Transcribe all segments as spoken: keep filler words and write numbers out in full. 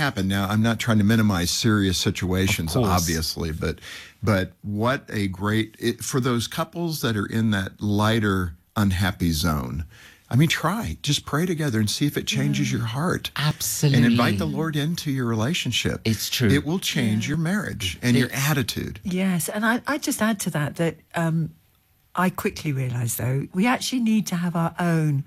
happen. Now, I'm not trying to minimize serious situations, obviously, but but what a great, it, for those couples that are in that lighter, unhappy zone, I mean, try. Just pray together and see if it changes yeah. your heart. Absolutely. And invite the Lord into your relationship. It's true. It will change yeah. your marriage and it, your attitude. Yes, and I, I just add to that that um, I quickly realised, though, we actually need to have our own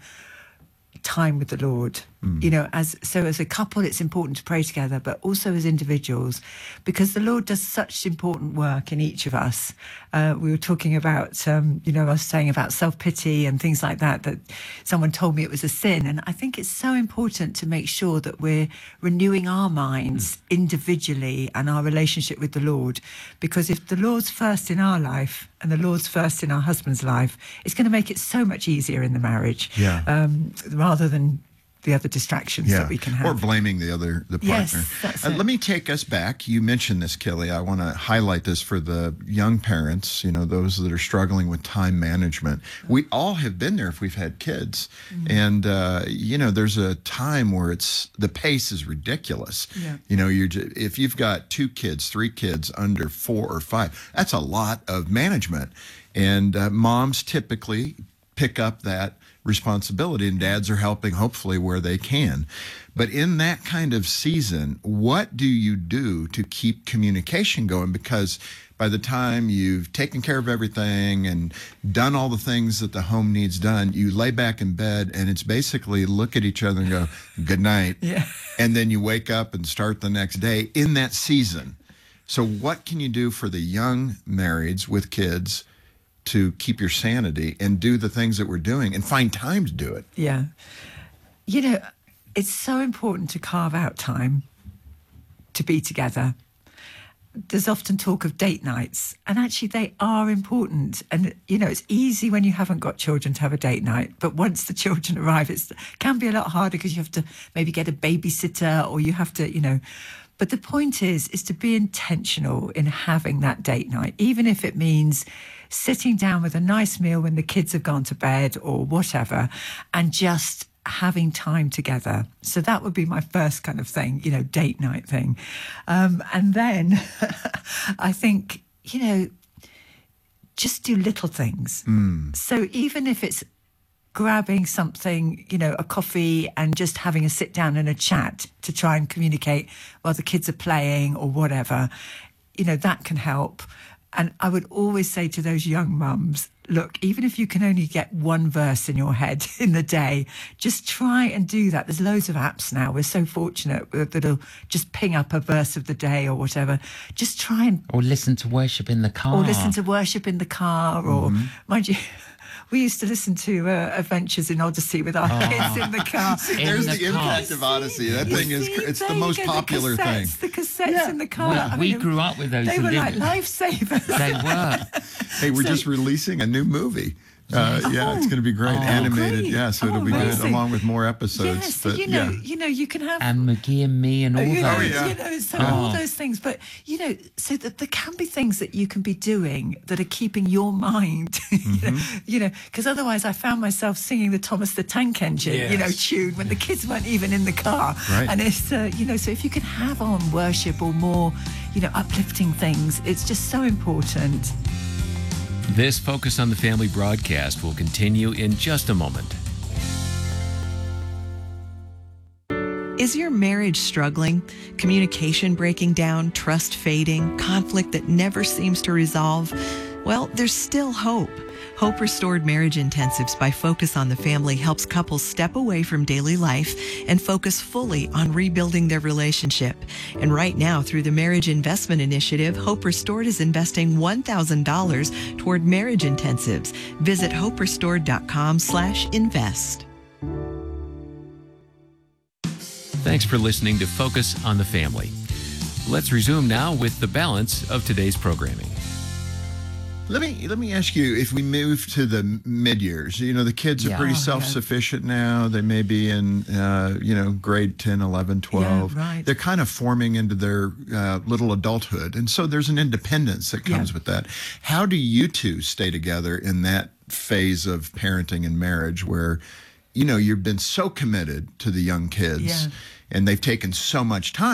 time with the Lord. Mm. You know, as so as a couple, it's important to pray together, but also as individuals, because the Lord does such important work in each of us. Uh, we were talking about, um, you know, I was saying about self-pity and things like that, that someone told me it was a sin. And I think it's so important to make sure that we're renewing our minds mm. individually and our relationship with the Lord, because if the Lord's first in our life and the Lord's first in our husband's life, it's going to make it so much easier in the marriage, yeah. um, rather than the other distractions yeah. that we can have. Or blaming the other, the partner. Yes, that's uh, it. Let me take us back. You mentioned this, Kelly. I want to highlight this for the young parents, you know, those that are struggling with time management. We all have been there if we've had kids. Mm-hmm. And, uh, you know, there's a time where it's, the pace is ridiculous. Yeah. You know, you're just, if you've got two kids, three kids under four or five, that's a lot of management. And uh, moms typically pick up that responsibility, and dads are helping hopefully where they can. But in that kind of season, what do you do to keep communication going? Because by the time you've taken care of everything and done all the things that the home needs done, you lay back in bed and it's basically look at each other and go, good night. Yeah. And then you wake up and start the next day in that season. So what can you do for the young marrieds with kids to keep your sanity and do the things that we're doing and find time to do it? Yeah. You know, it's so important to carve out time to be together. There's often talk of date nights, and actually they are important. And, you know, it's easy when you haven't got children to have a date night, but once the children arrive, it can be a lot harder because you have to maybe get a babysitter, or you have to, you know. But the point is, is to be intentional in having that date night, even if it means sitting down with a nice meal when the kids have gone to bed or whatever, and just having time together. So that would be my first kind of thing, you know, date night thing. Um, and then I think, you know, just do little things. Mm. So even if it's grabbing something, you know, a coffee and just having a sit down and a chat to try and communicate while the kids are playing or whatever, you know, that can help. And I would always say to those young mums, look, even if you can only get one verse in your head in the day, just try and do that. There's loads of apps now. We're so fortunate that'll just ping up a verse of the day or whatever. Just try and... Or listen to worship in the car. Or listen to worship in the car. Or, mm-hmm. mind you... We used to listen to uh, Adventures in Odyssey with our oh. kids in the car. See, there's the, the impact of Odyssey. That you thing see, is, it's the most go, popular the cassettes, thing. The cassettes yeah. in the car. We, I we mean, grew up with those. They were like lifesavers. They were. Hey, we're so, just releasing a new movie. Uh, oh, yeah, it's going to be great. Oh, Animated, great. yeah, so oh, it'll be amazing. good, along with more episodes. Yes, so but, you know, yeah. you know, you can have and McGee and Me and all you know, those. Oh, yeah. You know, so oh. all those things. But you know, so that there can be things that you can be doing that are keeping your mind. Mm-hmm. You know, because otherwise, I found myself singing the Thomas the Tank Engine, yes. you know, tune when the kids weren't even in the car. Right. And it's uh, you know, so if you can have on worship or more, you know, uplifting things, it's just so important. This Focus on the Family broadcast will continue in just a moment. Is your marriage struggling? Communication breaking down, trust fading, conflict that never seems to resolve? Well, there's still hope. Hope Restored Marriage Intensives by Focus on the Family helps couples step away from daily life and focus fully on rebuilding their relationship. And right now, through the Marriage Investment Initiative, Hope Restored is investing one thousand dollars toward marriage intensives. Visit hoperestored.com slash invest. Thanks for listening to Focus on the Family. Let's resume now with the balance of today's programming. Let me let me ask you, if we move to the mid-years, you know, the kids are Yeah. pretty Oh, yeah. self-sufficient now. They may be in, uh, you know, grade ten, eleven, twelve. Yeah, right. They're kind of forming into their uh, little adulthood. And so there's an independence that comes Yeah. with that. How do you two stay together in that phase of parenting and marriage where, you know, you've been so committed to the young kids Yeah. and they've taken so much time?